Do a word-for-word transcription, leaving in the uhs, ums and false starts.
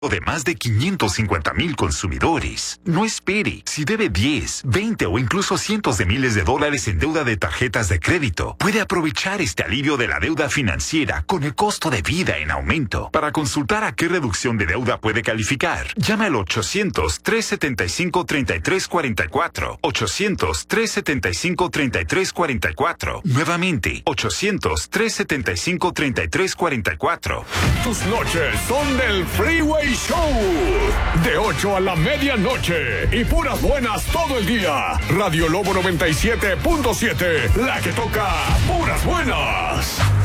de más de quinientos cincuenta mil consumidores. No espere. Si debe diez, veinte o incluso cientos de miles de dólares en deuda de tarjetas de crédito, puede aprovechar este alivio de la deuda financiera con el costo de vida en aumento. Para consultar a qué reducción de deuda puede calificar, llame al ochocientos, trescientos setenta y cinco, treinta y tres cuarenta y cuatro. ochocientos, trescientos setenta y cinco, treinta y tres cuarenta y cuatro. Nuevamente, ochocientos, trescientos setenta y cinco, treinta y tres cuarenta y cuatro. Tus noches son del Freeway Show. De ocho a la medianoche. Y puras buenas todo el día. Radio Lobo noventa y siete punto siete. La que toca puras buenas.